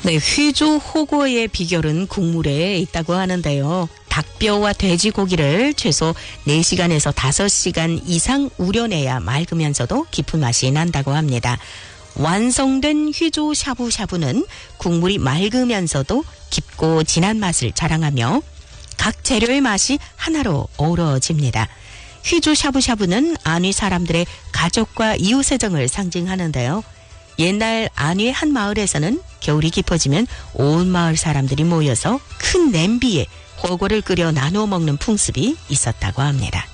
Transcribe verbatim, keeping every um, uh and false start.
네, 휘주 호거의 비결은 국물에 있다고 하는데요. 닭뼈와 돼지고기를 최소 네 시간에서 다섯 시간 이상 우려내야 맑으면서도 깊은 맛이 난다고 합니다. 완성된 휘주 샤브샤브는 국물이 맑으면서도 깊고 진한 맛을 자랑하며 각 재료의 맛이 하나로 어우러집니다. 휘주 샤브샤브는 안위 사람들의 가족과 이웃의 정을 상징하는데요. 옛날 안위의 한 마을에서는 겨울이 깊어지면 온 마을 사람들이 모여서 큰 냄비에 호거를 끓여 나누어 먹는 풍습이 있었다고 합니다.